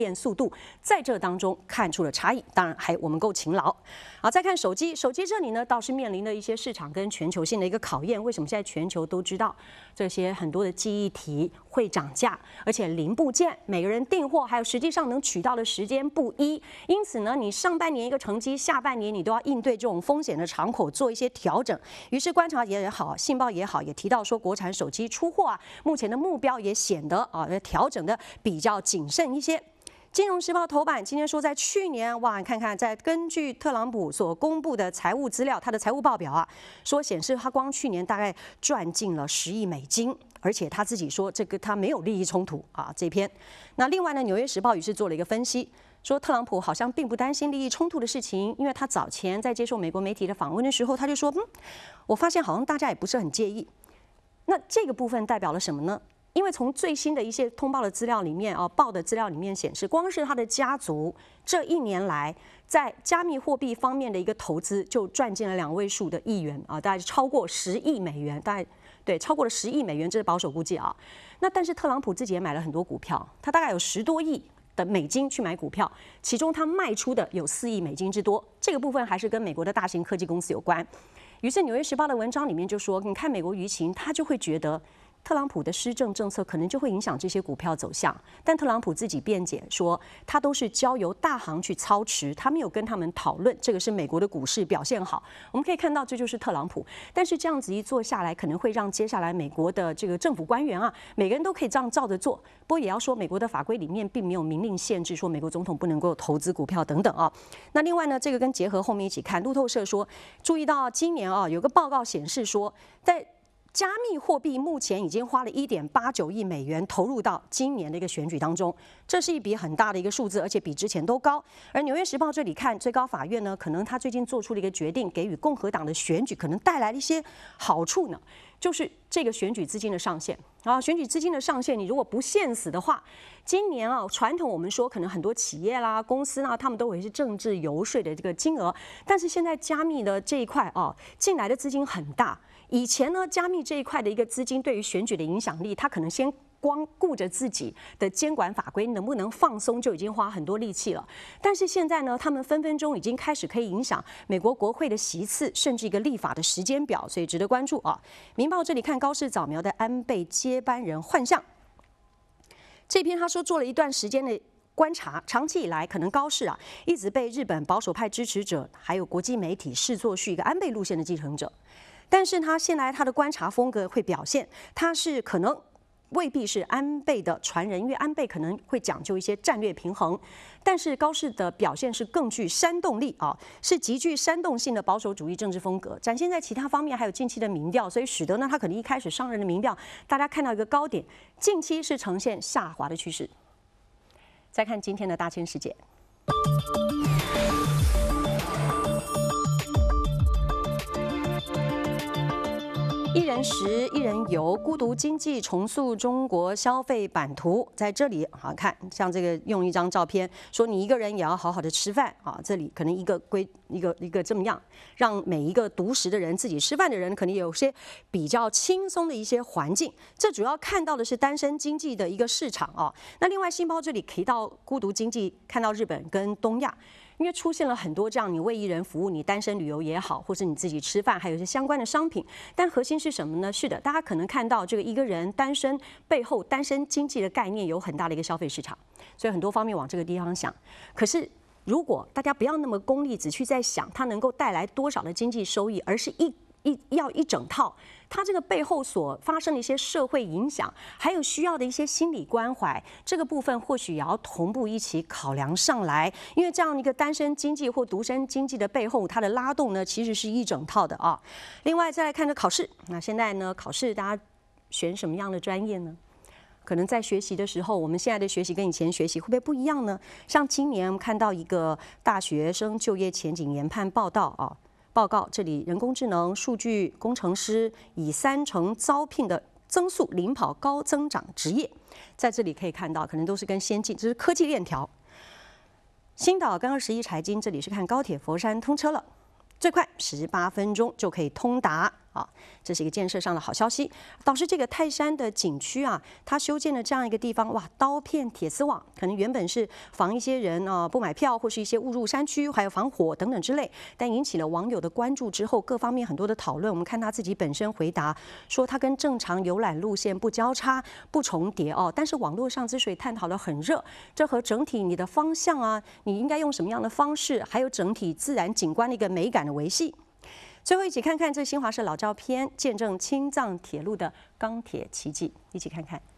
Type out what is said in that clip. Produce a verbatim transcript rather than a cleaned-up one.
变速度在这当中看出了差异，当然还我们够勤劳。好，再看手机，手机这里呢倒是面临了一些市场跟全球性的一个考验。为什么现在全球都知道这些很多的记忆体会涨价，而且零部件每个人订货还有实际上能取到的时间不一，因此呢，你上半年一个成绩，下半年你都要应对这种风险的敞口做一些调整。于是观察也好，信报也好，也提到说国产手机出货啊，目前的目标也显得啊调整的比较谨慎一些。金融时报头版今天说，在去年哇，你看看，在根据特朗普所公布的财务资料，他的财务报表啊，说显示他光去年大概赚进了十亿美金，而且他自己说这个他没有利益冲突啊。这篇，那另外呢，《纽约时报》于是做了一个分析，说特朗普好像并不担心利益冲突的事情，因为他早前在接受美国媒体的访问的时候，他就说，嗯，我发现好像大家也不是很介意。那这个部分代表了什么呢？因为从最新的一些通报的资料里面啊，报的资料里面显示，光是他的家族这一年来在加密货币方面的一个投资就赚进了两位数的亿元啊，大概超过十亿美元，大概对超过了十亿美元，这是保守估计啊。那但是特朗普自己也买了很多股票，他大概有十多亿的美金去买股票，其中他卖出的有四亿美金之多，这个部分还是跟美国的大型科技公司有关。于是《纽约时报》的文章里面就说，你看美国舆情，他就会觉得特朗普的施政政策可能就会影响这些股票走向，但特朗普自己辩解说，他都是交由大行去操持，他没有跟他们讨论，这个是美国的股市表现好。我们可以看到，这就是特朗普。但是这样子一做下来，可能会让接下来美国的这个政府官员啊，每个人都可以这样照着做。不过也要说，美国的法规里面并没有明令限制说美国总统不能够投资股票等等啊。那另外呢，这个跟结合后面一起看，路透社说，注意到今年啊，有个报告显示说，在加密货币目前已经花了一点八九亿美元投入到今年的一个选举当中，这是一笔很大的一个数字，而且比之前都高。而《纽约时报》这里看，最高法院呢，可能他最近做出了一个决定，给予共和党的选举可能带来了一些好处呢，就是这个选举资金的上限啊，选举资金的上限，你如果不限死的话，今年啊，传统我们说可能很多企业啦、公司啊，他们都会是政治游说的这个金额，但是现在加密的这一块啊，进来的资金很大。以前呢，加密这一块的一个资金对于选举的影响力，它可能先光顾着自己的监管法规能不能放松，就已经花很多力气了。但是现在呢，他们分分钟已经开始可以影响美国国会的席次，甚至一个立法的时间表，所以值得关注啊。民报这里看高市早苗的安倍接班人幻象，这篇他说做了一段时间的观察，长期以来，可能高市啊一直被日本保守派支持者还有国际媒体视作是一个安倍路线的继承者。但是他现在他的观察风格会表现，他是可能未必是安倍的传人，因为安倍可能会讲究一些战略平衡。但是高市的表现是更具煽动力啊，是极具煽动性的保守主义政治风格，展现在其他方面还有近期的民调，所以使得呢他可能一开始上任的民调，大家看到一个高点，近期是呈现下滑的趋势。再看今天的大千世界。一人食，一人游，孤独经济重塑中国消费版图，在这里好看，像这个用一张照片说你一个人也要好好的吃饭啊，这里可能一个规一个一个这么样，让每一个独食的人自己吃饭的人，可能有些比较轻松的一些环境。这主要看到的是单身经济的一个市场啊。那另外，信报这里提到孤独经济，看到日本跟东亚。因为出现了很多这样，你为一人服务，你单身旅游也好，或是你自己吃饭，还有一些相关的商品。但核心是什么呢？是的，大家可能看到这个一个人单身背后，单身经济的概念有很大的一个消费市场，所以很多方面往这个地方想。可是如果大家不要那么功利，只去在想它能够带来多少的经济收益，而是一一要一整套，它这个背后所发生的一些社会影响，还有需要的一些心理关怀，这个部分或许也要同步一起考量上来。因为这样一个单身经济或独身经济的背后，它的拉动呢，其实是一整套的啊。另外再来看这考试，那现在呢，考试大家选什么样的专业呢？可能在学习的时候，我们现在的学习跟以前学习会不会不一样呢？像今年我们看到一个大学生就业前景研判报道啊。报告这里，人工智能、数据工程师以三成招聘的增速领跑高增长职业，在这里可以看到，可能都是跟先进，这是科技链条。新岛跟二十一财经，这里是看高铁佛山通车了，最快十八分钟就可以通达啊，这是一个建设上的好消息。倒是这个泰山的景区啊，它修建了这样一个地方，哇，刀片铁丝网，可能原本是防一些人啊、呃、不买票，或是一些误入山区，还有防火等等之类，但引起了网友的关注之后，各方面很多的讨论。我们看他自己本身回答说，它跟正常游览路线不交叉、不重叠哦，但是网络上之所以探讨得很热，这和整体你的方向啊，你应该用什么样的方式，还有整体自然景观的一个美感的维系。最后一起看看这新华社老照片，见证青藏铁路的钢铁奇迹，一起看看。